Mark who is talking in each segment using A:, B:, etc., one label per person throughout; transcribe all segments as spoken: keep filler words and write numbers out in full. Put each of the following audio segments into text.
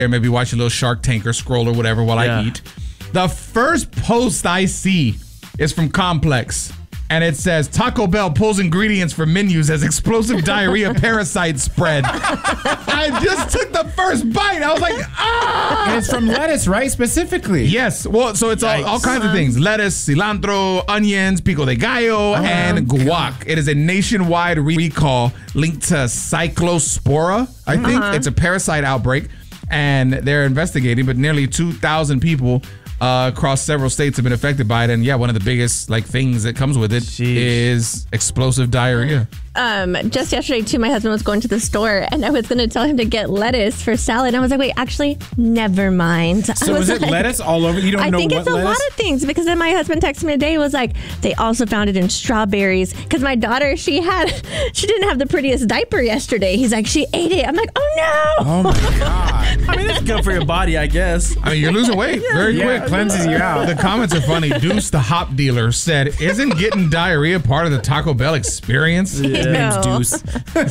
A: maybe watch a little Shark Tank or scroll or whatever while yeah. I eat. The first post I see is from Complex. And it says, Taco Bell pulls ingredients for menus as explosive diarrhea parasite spread. I just took the first bite. I was like, ah!
B: And it's from lettuce, right? Specifically.
A: Yes. Well, so it's all, all kinds of things. Lettuce, cilantro, onions, pico de gallo, uh-huh. and guac. It is a nationwide recall linked to Cyclospora, I think. Uh-huh. It's a parasite outbreak. And they're investigating, but nearly two thousand people Uh, across several states have been affected by it, and yeah, one of the biggest like things that comes with it Sheesh. is explosive diarrhea.
C: Um, just yesterday too, my husband was going to the store, and I was going to tell him to get lettuce for salad. And I was like, wait, actually, never mind.
B: So is it like, lettuce all over? You don't
C: I
B: know
C: what lettuce? I think it's a
B: lettuce?
C: lot of things, because then my husband texted me today. Was like, they also found it in strawberries, because my daughter, she had, she didn't have the prettiest diaper yesterday. He's like, she ate it. I'm like, oh no.
B: Oh my god.
D: I mean, it's good for your body, I guess.
A: I mean, you're losing weight yeah, very
B: yeah,
A: quick.
B: It cleanses you out.
A: The comments are funny. Deuce, the hop dealer, said, isn't getting diarrhea part of the Taco Bell experience?
B: Yeah. His name's Deuce.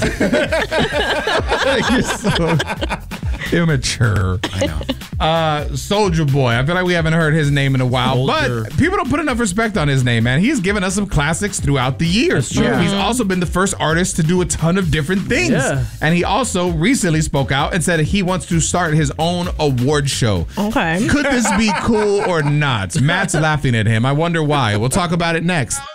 A: You're so immature.
B: I know.
A: Uh, Soulja Boy. I feel like we haven't heard his name in a while, Soldier. but people don't put enough respect on his name, man. He's given us some classics throughout the years.
B: Yeah.
A: He's also been the first artist to do a ton of different things.
D: Yeah.
A: And he also recently spoke out and said he wants to start his own award show.
C: Okay.
A: Could this be cool or not? Matt's laughing at him. I wonder why. We'll talk about it next.